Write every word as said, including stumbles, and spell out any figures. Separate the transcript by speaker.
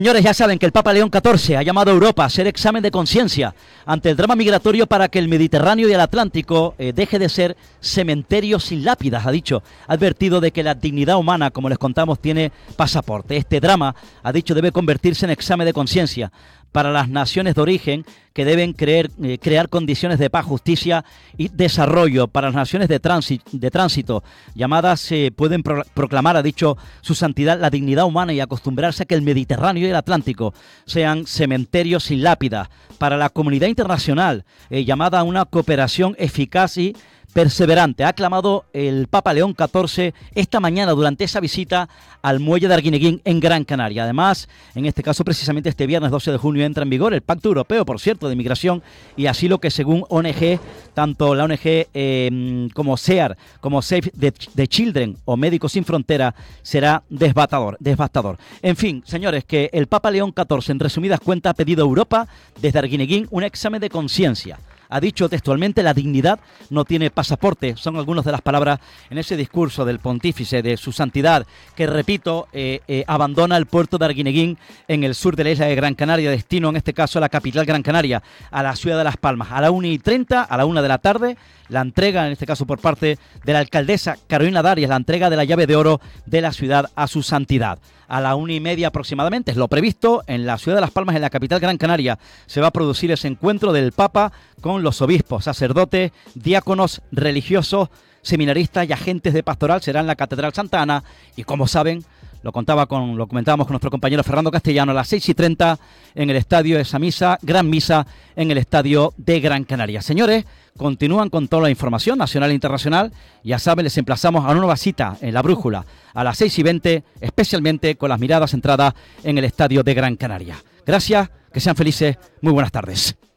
Speaker 1: Señores, ya saben que el Papa León catorce ha llamado a Europa a hacer examen de conciencia ante el drama migratorio para que el Mediterráneo y el Atlántico eh, deje de ser cementerios sin lápidas, ha dicho. Ha advertido de que la dignidad humana, como les contamos, tiene pasaporte. Este drama, ha dicho, debe convertirse en examen de conciencia para las naciones de origen, que deben creer, eh, crear condiciones de paz, justicia y desarrollo. Para las naciones de tránsito, de tránsito llamadas se eh, pueden pro proclamar, ha dicho su santidad, la dignidad humana y acostumbrarse a que el Mediterráneo y el Atlántico sean cementerios sin lápidas. Para la comunidad internacional, eh, llamada a una cooperación eficaz y perseverante, ha aclamado el Papa León catorce esta mañana durante esa visita al muelle de Arguineguín en Gran Canaria. Además, en este caso precisamente este viernes doce de junio entra en vigor el Pacto Europeo, por cierto, de Migración y Asilo, que según O N G, tanto la O N G eh, como SEAR, como Save the, the Children o Médicos Sin Frontera, será devastador, devastador. En fin, señores, que el Papa León catorce, en resumidas cuentas, ha pedido a Europa, desde Arguineguín, un examen de conciencia. Ha dicho textualmente: la dignidad no tiene pasaporte. Son algunas de las palabras en ese discurso del pontífice, de su santidad, que, repito, eh, eh, abandona el puerto de Arguineguín en el sur de la isla de Gran Canaria, destino en este caso a la capital Gran Canaria, a la ciudad de Las Palmas. A la una y treinta, a la una de la tarde, la entrega, en este caso por parte de la alcaldesa Carolina Darias, la entrega de la llave de oro de la ciudad a su santidad. A la una y media aproximadamente, es lo previsto, en la ciudad de Las Palmas, en la capital Gran Canaria, se va a producir ese encuentro del Papa con los obispos, sacerdotes, diáconos, religiosos, seminaristas y agentes de pastoral. Será en la Catedral Santa Ana y, como saben, lo contaba con, lo comentábamos con nuestro compañero Fernando Castellano, a las seis y treinta en el estadio, esa misa, gran misa en el estadio de Gran Canaria. Señores, continúan con toda la información nacional e internacional. Ya saben, les emplazamos a una nueva cita en La Brújula a las seis y veinte, especialmente con las miradas centradas en el estadio de Gran Canaria. Gracias, que sean felices, muy buenas tardes.